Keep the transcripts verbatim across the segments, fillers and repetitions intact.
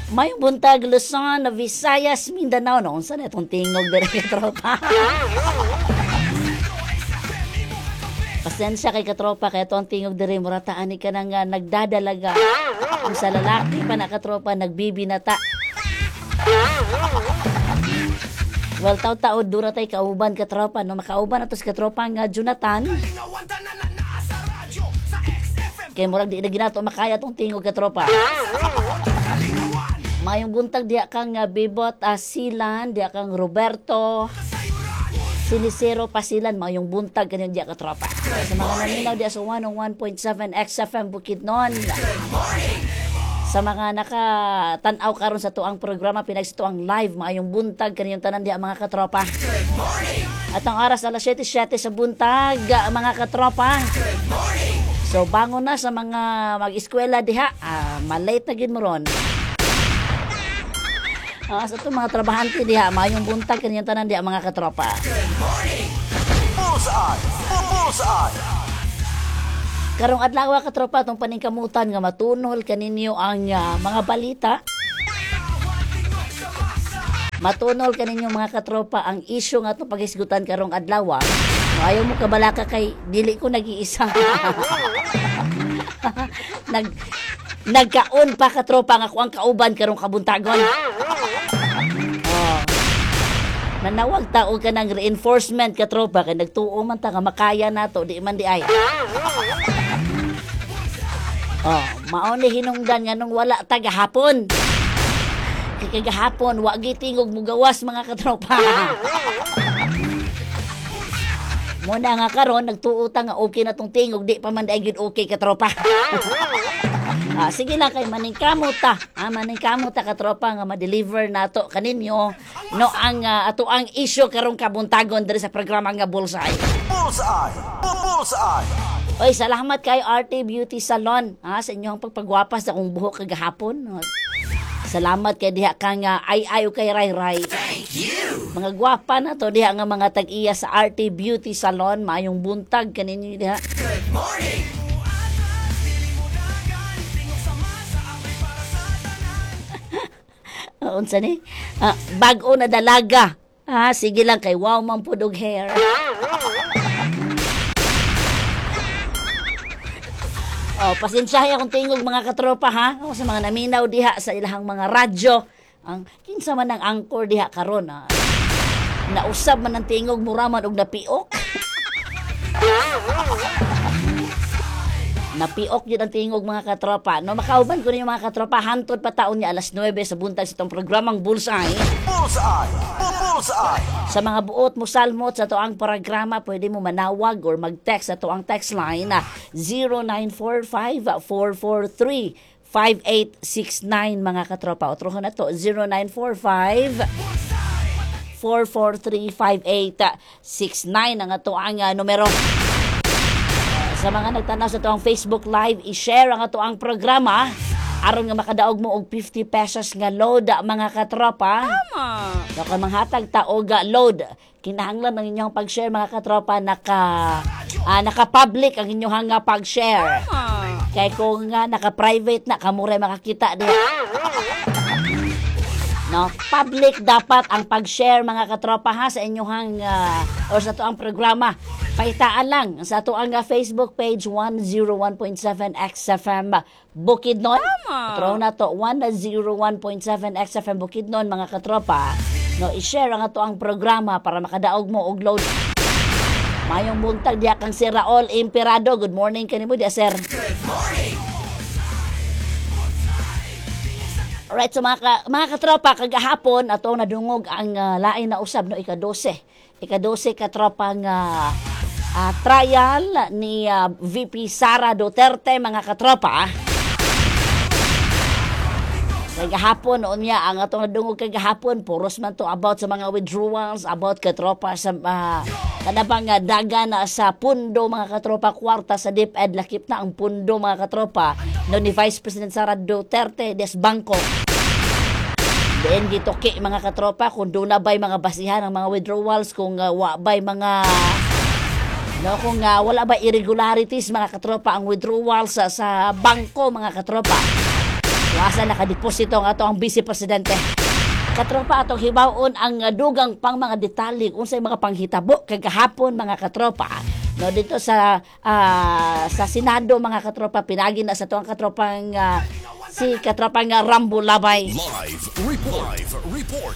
May buntag Luzon, Visayas, Mindanao. Noon saan itong tingog dire katropa? Pasensya kay katropa, kaya itong tingog dire, murataan ka nang uh, nagdadalaga. Kung sa lalaki pa na katropa, nagbibinata. Well, tao-tao, dura tayo kauban katropa. No, makauban atos katropa nga Jonathan. Kaya murag di na ginato makaya itong tingog katropa. Mayong buntag diya kang uh, Bibot uh, Silan, diya kang Roberto Sinisero Pasilan, mayong buntag kanyon diya katropa. Sa mga naminaw diya sa one oh one point seven X F M Bukidnon. Sa mga nakatanaw karon sa tuang programa, pinagsituang live, mayong buntag kaniyong tanan diya mga katropa. At ang oras alas siyete siyete sa buntag, mga katropa. So bangon na sa mga mag-eskwela diha, uh, malate na gid mo ron. Uh, sa ito mga trabahante diha, mayong buntag kaniyang tanan diha mga katropa. Bullseye! Bullseye! Karong adlaw katropa, itong paningkamutan nga matunol kaninyo ang uh, mga balita. Matunol kaninyo mga katropa ang isyu nga itong pag-isgutan karong adlaw. Ayaw mo kabalaka kay dili ko nag-iisa. Nag nagkaon pa katropa nga ako ang kauban karong kabuntagon. Nanawag tao ka ng reinforcement katropa kay nagtuo man ta nga makaya nato di man di ay. Oh, mao ni hinungdan nga nung wala ta gahapon. Kay gahapon wa gitingog mo gawas mga katropa. Muna nga karon nagtuo ta nga okay na tong tingog di pa man di gid okay katropa. Ah, sige lang kay maningkamot ta. Ah, maningkamot ta katropa nga ma-deliver nato kaninyo no ang uh, ato ang issue karong kabuntagon diri sa programa nga Bullseye. Bullseye! Bullseye! Oy, salamat kay R T Beauty Salon ha, sa inyong pagpagwapas sa akong buhok kagahapon. Salamat kay diha kang uh, ay ayo kay Ray Ray. Thank you! Mga gwapa na to diha nga mga tag-iya sa R T Beauty Salon, mayong buntag kaninyo diha. Good morning! Uh, unsa ni? Uh, bag-o na dalaga. Ah, sige lang kay wow man pudog hair. Oh, pasensyahay akong tingog mga katropa ha. O, sa mga naminaw diha sa ilahang mga radyo. Ang kinsa man ang angkor diha karon ha. Nausab man ang tingog muraman og napiok. Napiok yun ang tingog mga katropa. No, makauban ko ninyo mga katropa, hantod pa taon niya alas nuwebe sa buntag sa itong programang Bullseye. Bullseye! Bullseye! Sa mga buot mo salmot sa toang programa, pwede mo manawag or mag-text sa toang text line na zero nine four five, four four three, five eight six nine mga katropa. O troho na to, zero nine four five, four four three, five eight six nine ang ato ang uh, numero. Sa mga nagtanaw sa tuang Facebook Live, i-share ang ato ang programa aron nga makadaog mo og fifty pesos nga load mga katropa. Tama. So, kung manghatag ta og load, kinahanglan ng inyong pag-share mga katropa naka uh, naka-public ang inyong nga pag-share. Tama. Kay kung nga naka-private na kamuray makakita diha. No, public dapat ang pag-share mga katropa ha sa inyong uh, or sa tuang programa. Paitaan lang sa tuang uh, Facebook page one oh one point seven X F M Bukidnon. Tro na to one oh one point seven X F M Bukidnon mga katropa. No, i-share ang tuang programa para makadaog mo og load. Mayong buntag diha kang si Raul Imperado. Good morning kanimo diha sir. Good morning! Alright, so mga, ka, mga katropa, kagahapon, ato nadungog ang uh, lain na usab, no, ika-dose. Ika-dose katropa nga uh, trial ni uh, V P Sara Duterte, mga katropa. Kagahapon, noon niya, ang atong nadungog kagahapon, puros man to about sa mga withdrawals, about katropa sa uh, kanabang uh, daga na sa pundo, mga katropa, kwarta sa DepEd, lakip na ang pundo, mga katropa, no, ni Vice President Sara Duterte des Bangko. Then dito ki mga katropa kung doon na ba'y mga basihan ng mga withdrawals, kung uh, wa ba'y mga no, kung uh, wala ba irregularities mga katropa ang withdrawals sa, sa bangko mga katropa. Wa asa nakadeposito nga ato ang Vice Presidente. Katropa, atong hibawon ang uh, dugang pang mga detalye unsay mga panghitabo kay kahapon mga katropa. No, dito sa uh, sa Senado mga katropa, pinagi na sa to ang katropang uh, si katropang uh, Rambo Labay. Live report. Live report.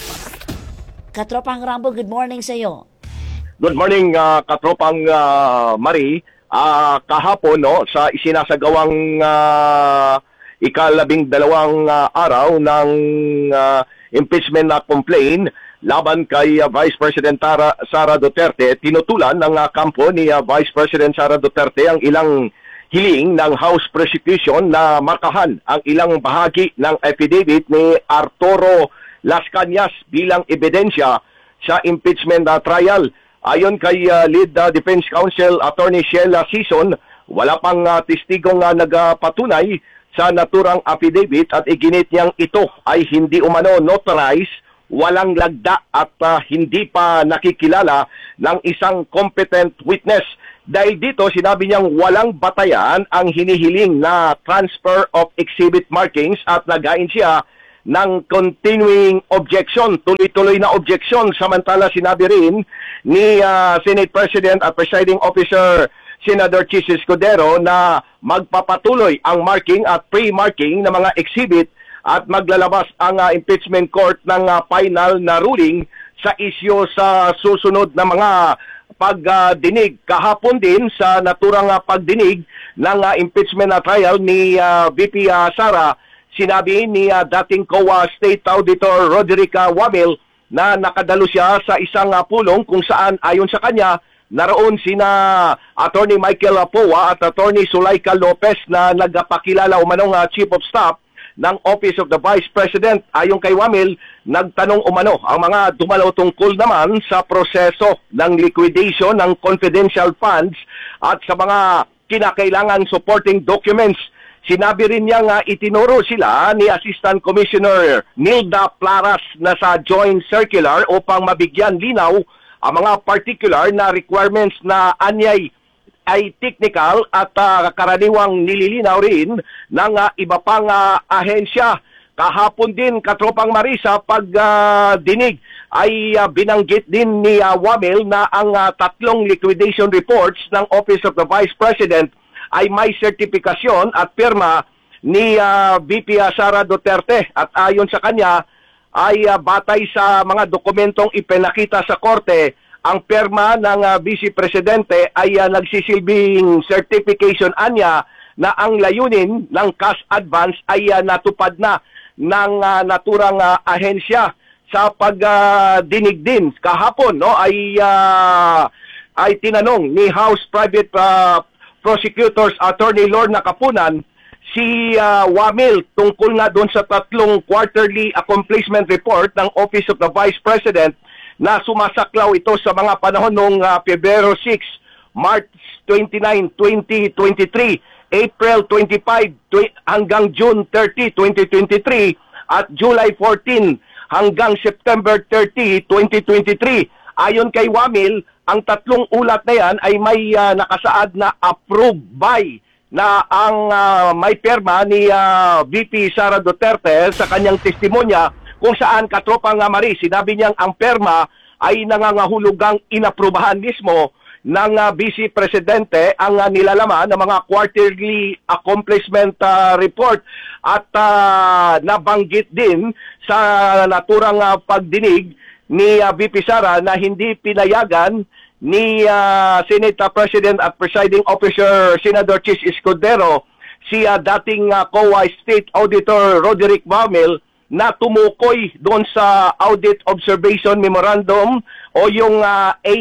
Katropang Rambo, good morning sa iyo. Good morning, uh, katropang uh, Marie. Uh, kahapon no, sa isinasagawang uh, ikalabing dalawang uh, araw ng uh, impeachment na complaint laban kay uh, Vice President Tara, Sara Duterte, tinutulan ng uh, kampo ni uh, Vice President Sara Duterte ang ilang hiling ng House Prosecution na markahan ang ilang bahagi ng affidavit ni Arturo Las Cañas bilang ebidensya sa impeachment uh, trial. Ayon kay uh, Lead uh, Defense Counsel Attorney Sheila Sison, wala pang uh, testigong uh, nagpatunay sa naturang affidavit at iginit niyang ito ay hindi umano notarized, walang lagda at uh, hindi pa nakikilala ng isang competent witness. Dahil dito, sinabi niyang walang batayan ang hinihiling na transfer of exhibit markings at nagain siya ng continuing objection, tuloy-tuloy na objection. Samantala, sinabi rin ni uh, Senate President at Presiding Officer Senador Chis Escudero na magpapatuloy ang marking at pre-marking ng mga exhibit at maglalabas ang uh, impeachment court ng uh, final na ruling sa isyu sa susunod na mga pagdinig. Uh, Kahapon din sa naturang uh, pagdinig ng uh, impeachment na trial ni uh, V P uh, Sara, sinabi ni uh, dating C O A State Auditor Roderick uh, Wamil na nakadalo siya sa isang uh, pulong kung saan ayon sa kanya naroon sina Attorney Michael Apoa at Attorney Sulaika Lopez na nagpakilala umanong uh, Chief of Staff ng Office of the Vice President. Ayon kay Wamil, nagtanong umano ang mga dumalo tungkol naman sa proseso ng liquidation ng confidential funds at sa mga kinakailangang supporting documents. Sinabi rin niya nga itinuro sila ni Assistant Commissioner Nilda Plaras na sa Joint Circular upang mabigyan linaw ang mga particular na requirements na anyay ay technical at uh, karaniwang nililinaw rin ng uh, iba pang uh, ahensya. Kahapon din, katropang Marisa, pag uh, dinig ay uh, binanggit din ni uh, Wamil na ang uh, tatlong liquidation reports ng Office of the Vice President ay may sertifikasyon at pirma ni uh, V P Sara Duterte. At ayon sa kanya, ay uh, batay sa mga dokumentong ipinakita sa korte, ang pirma ng uh, Vice Presidente ay uh, nagsisilbing certification anya na ang layunin ng cash advance ay uh, natupad na ng uh, naturang uh, ahensya. Sa pagdinig uh, din kahapon no ay uh, ay tinanong ni House Private uh, Prosecutors Attorney Lorna Kapunan si uh, Wamil tungkol nga doon sa tatlong quarterly accomplishment report ng Office of the Vice President na sumasaklaw ito sa mga panahon noong uh, Pebrero six, March twenty-nine, twenty twenty-three, April twenty-five tw- hanggang June thirty, twenty twenty-three at July fourteen hanggang September thirty, twenty twenty-three. Ayon kay Wamil, ang tatlong ulat na yan ay may uh, nakasaad na approved by na ang uh, may perma ni uh, V P Sara Duterte sa kanyang testimonya kung saan katropang uh, Marie, sinabi niyang ang perma ay nangangahulugang inaprubahan mismo ng uh, Vice Presidente ang uh, nilalaman ng mga quarterly accomplishment uh, report at uh, nabanggit din sa naturang uh, pagdinig ni uh, V P Sara na hindi pinayagan ni uh, Senate President at Presiding Officer Senador Chis Escudero si uh, dating uh, C O A State Auditor Roderick Wamil na tumukoy doon sa Audit Observation Memorandum o yung uh, A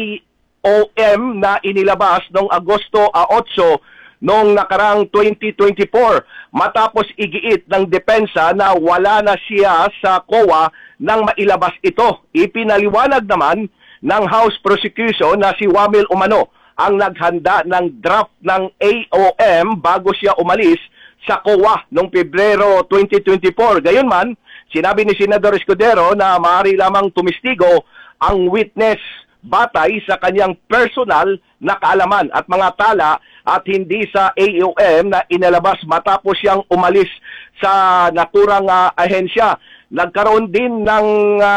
O M na inilabas noong Agosto eight noong nakarang twenty twenty-four matapos igiit ng depensa na wala na siya sa C O A nang mailabas ito. Ipinaliwanag naman ng House Prosecution na si Wamil umano ang naghanda ng draft ng A O M bago siya umalis sa C O A noong Pebrero twenty twenty-four. Gayunman, sinabi ni Senador Escudero na maaari lamang tumistigo ang witness batay sa kanyang personal na kaalaman at mga tala at hindi sa A O M na inalabas matapos siyang umalis sa naturang uh, ahensya. Nagkaroon din ng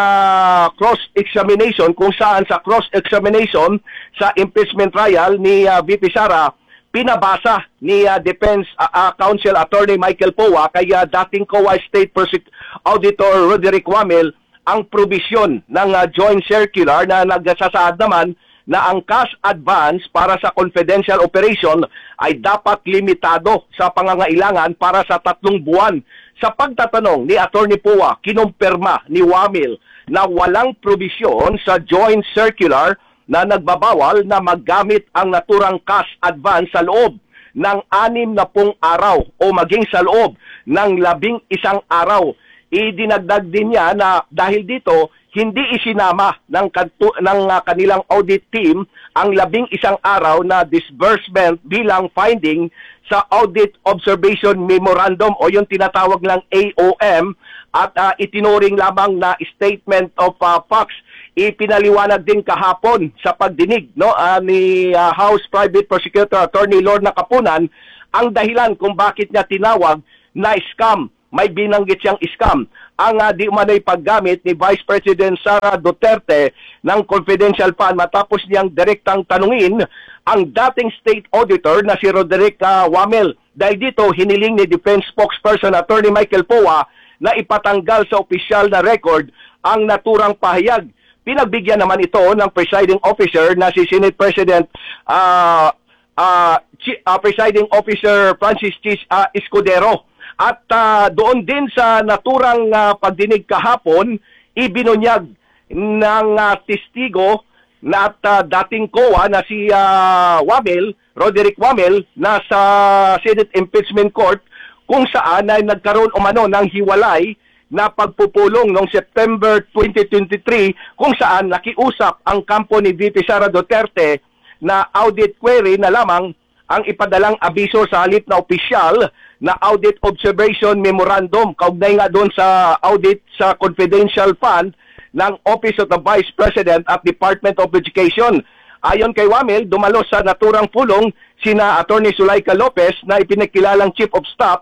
uh, cross-examination kung saan sa cross-examination sa impeachment trial ni uh, V P Sara, pinabasa ni uh, Defense uh, uh, Counsel Attorney Michael Poa kay uh, dating C O A State Prosec- Auditor Roderick Wamel ang probisyon ng uh, joint circular na nagsasaad naman na ang cash advance para sa confidential operation ay dapat limitado sa pangangailangan para sa tatlong buwan. Sa pagtatanong ni Attorney Poa, kinumpirma ni Wamel na walang probisyon sa joint circular na nagbabawal na maggamit ang naturang cash advance sa loob ng anim na pung araw o maging sa loob ng labing isang araw. Idinagdag din niya na dahil dito, hindi isinama ng, kantu- ng uh, kanilang audit team ang labing isang araw na disbursement bilang finding sa Audit Observation Memorandum o yung tinatawag lang A O M at uh, itinuring lamang na statement of uh, facts. Ipinaliwanag din kahapon sa pagdinig no uh, ni uh, House Private Prosecutor Attorney Lorna Capunan ang dahilan kung bakit niya tinawag na scam. May binanggit siyang scam ang uh, di umano'y paggamit ni Vice President Sara Duterte ng confidential fund matapos niyang direktang tanungin ang dating state auditor na si Roderick uh, Wamel. Dahil dito, hiniling ni Defense Spokesperson Attorney Michael Poa na ipatanggal sa opisyal na record ang naturang pahayag. Pinagbigyan naman ito ng presiding officer na si Senate President uh, uh, Ch- uh, Presiding Officer Francis Chis uh, Escudero. At uh, doon din sa naturang uh, pagdinig kahapon, ibinunyag ng uh, testigo na at uh, dating C O A na si uh, Wamel, Roderick Wamel, na sa Senate Impeachment Court kung saan ay nagkaroon umano ng hiwalay na pagpupulong noong September twenty twenty-three kung saan nakiusap ang kampo ni V P Sara Duterte na audit query na lamang ang ipadalang abiso sa halip na opisyal na Audit Observation Memorandum kaugnay nga doon sa audit sa confidential fund ng Office of the Vice President at Department of Education. Ayon kay Wamel, dumalo sa naturang pulong sina Attorney Zulaika Lopez na ipinakilalang Chief of Staff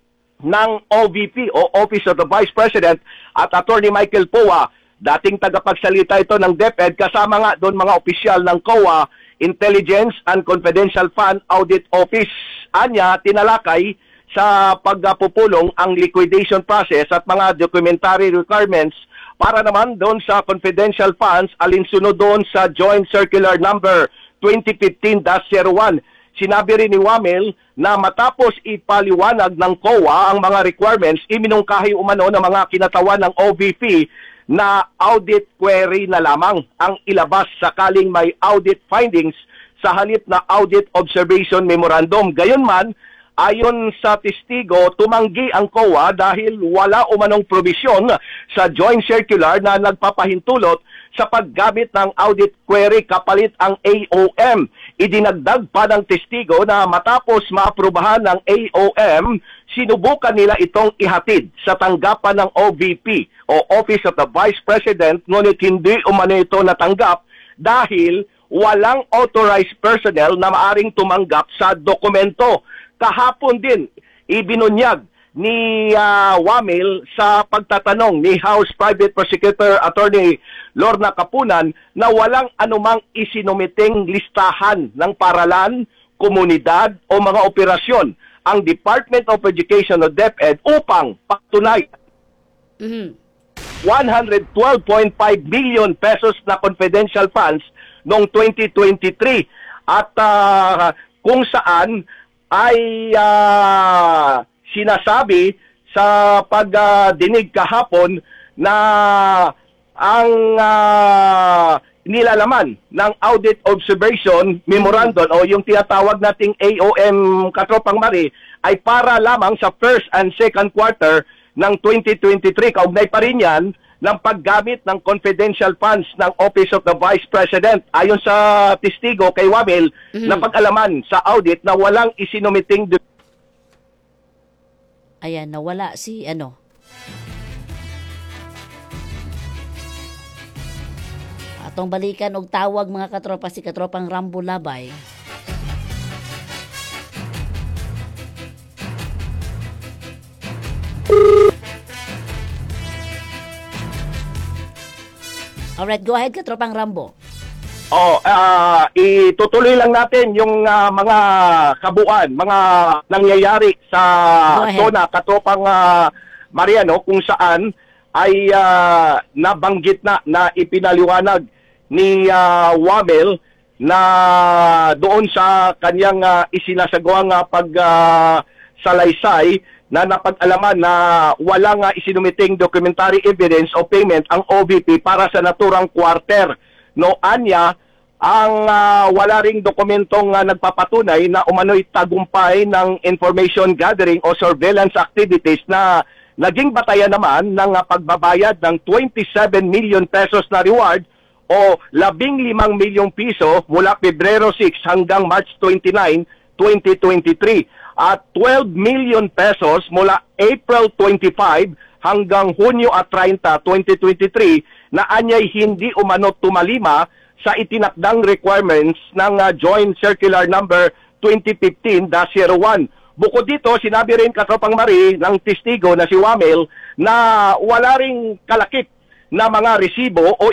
ng O V P o Office of the Vice President at Attorney Michael Poa. Dating tagapagsalita ito ng DepEd kasama nga doon mga opisyal ng C O A, Intelligence and Confidential Fund Audit Office. Anya, tinalakay sa pagpupulong ang liquidation process at mga documentary requirements para naman doon sa confidential funds alinsunod doon sa Joint Circular Number twenty fifteen dash zero one. Sinabi rin ni Wamel na matapos ipaliwanag ng C O A ang mga requirements, iminungkahi umano ng mga kinatawan ng O V P na audit query na lamang ang ilabas sakaling may audit findings sa halip na Audit Observation Memorandum. Gayunman, ayon sa testigo, tumanggi ang C O A dahil wala umanong probisyon sa joint circular na nagpapahintulot sa paggamit ng audit query kapalit ang A O M. Idinagdag pa ng testigo na matapos maaprubahan ng A O M, sinubukan nila itong ihatid sa tanggapan ng O V P o Office of the Vice President, ngunit hindi umano ito natanggap dahil walang authorized personnel na maaring tumanggap sa dokumento. Kahapon din, ibinunyag ni uh, Wamel sa pagtatanong ni House Private Prosecutor Attorney Lorna Capunan na walang anumang isinumiting listahan ng paralan, komunidad o mga operasyon ang Department of Education o DepEd upang patunay Mhm. one hundred twelve point five billion pesos na confidential funds noong twenty twenty-three at uh, kung saan ay uh, sinasabi sa pagdinig uh, kahapon na ang uh, nilalaman ng Audit Observation Memorandum o yung tinatawag nating A O M Katropang Mari ay para lamang sa first and second quarter ng twenty twenty-three. Kaugnay pa rin yan ng paggamit ng confidential funds ng Office of the Vice President. Ayon sa testigo kay Wamel, mm-hmm. na pag-alaman sa audit na walang isinumiting. Ayan, nawala si ano. Atong balikan og tawag mga katropa si Katropang Rambo Labay. Alright, go ahead, Katropang Rambo. Oh, ah, itutuloy lang natin yung ah, mga kabuuan, mga nangyayari sa Go ahead. zona Katropang ah, Mariano kung saan ay ah, nabanggit na na ipinaliwanag ni ah, Wamel na doon sa kanyang ah, isinasagawang ah, pag ah, salaysay na napag-alaman na walang uh, isinumiting documentary evidence o payment ang O V P para sa naturang quarter. No, anya, ang uh, wala ring dokumentong uh, nagpapatunay na umano'y tagumpay ng information gathering o surveillance activities na naging batayan naman ng uh, pagbabayad ng twenty-seven million pesos na reward o labing limang milyong piso mula Pebrero six hanggang March twenty-nine, twenty twenty-three at twelve million pesos mula April twenty-five hanggang Hunyo at thirty, twenty twenty-three na anyay hindi umano tumalima sa itinakdang requirements ng uh, Joint Circular Number twenty fifteen dash zero one. Bukod dito, sinabi rin Katropang Mari ng testigo na si Wamel na wala ring kalakip na mga resibo o